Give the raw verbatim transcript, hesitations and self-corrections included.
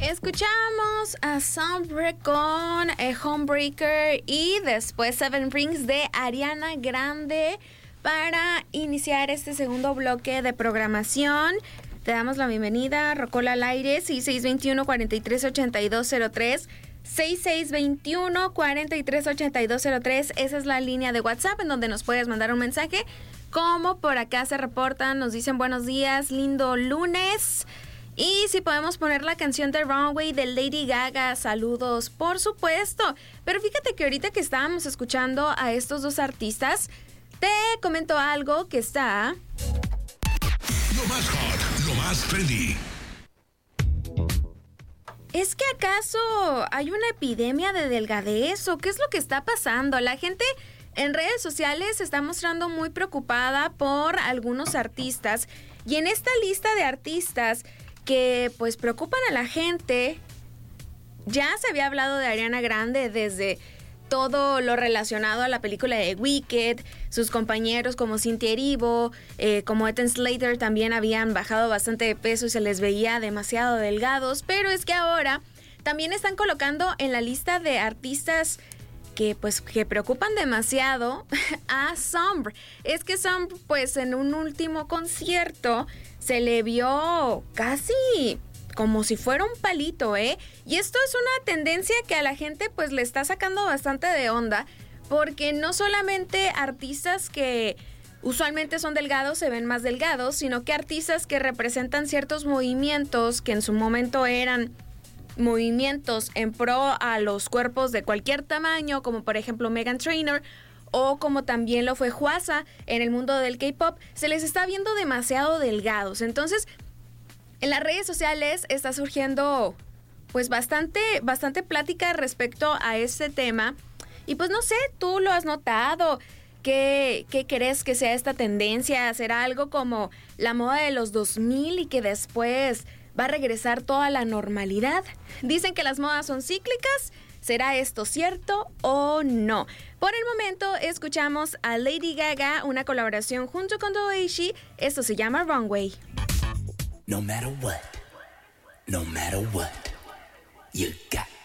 Escuchamos a Sombre con eh, Homebreaker y después Seven Rings de Ariana Grande para iniciar este segundo bloque de programación. Te damos la bienvenida, Rocola al aire, seis seis dos uno, cuatro tres ocho dos cero tres, seis seis dos uno, cuatro tres ocho dos cero tres, esa es la línea de WhatsApp en donde nos puedes mandar un mensaje. Como por acá se reportan, nos dicen buenos días, lindo lunes. Y si podemos poner la canción de Runway de Lady Gaga, saludos, por supuesto. Pero fíjate que ahorita que estábamos escuchando a estos dos artistas, te comento algo que está... Lo más hot, lo más trendy. ¿Es que acaso hay una epidemia de delgadez o qué es lo que está pasando? La gente en redes sociales se está mostrando muy preocupada por algunos artistas. Y en esta lista de artistas que pues preocupan a la gente, ya se había hablado de Ariana Grande desde todo lo relacionado a la película de Wicked. Sus compañeros como Cynthia Erivo, eh, como Ethan Slater también habían bajado bastante de peso y se les veía demasiado delgados, pero es que ahora también están colocando en la lista de artistas que pues que preocupan demasiado a Sombre. Es que Sombre pues en un último concierto se le vio casi como si fuera un palito, ¿eh? Y esto es una tendencia que a la gente pues le está sacando bastante de onda, porque no solamente artistas que usualmente son delgados se ven más delgados, sino que artistas que representan ciertos movimientos que en su momento eran movimientos en pro a los cuerpos de cualquier tamaño, como por ejemplo Meghan Trainor, o como también lo fue Hwasa en el mundo del K-pop, se les está viendo demasiado delgados. Entonces, en las redes sociales está surgiendo pues bastante, bastante plática respecto a este tema. Y pues no sé, tú lo has notado. ¿Qué, qué crees que sea esta tendencia? ¿Será algo como la moda de los dos mil y que después va a regresar toda la normalidad? Dicen que las modas son cíclicas. ¿Será esto cierto o no? Por el momento escuchamos a Lady Gaga, una colaboración junto con Doechii. Esto se llama Runway. No matter what, no matter what, you got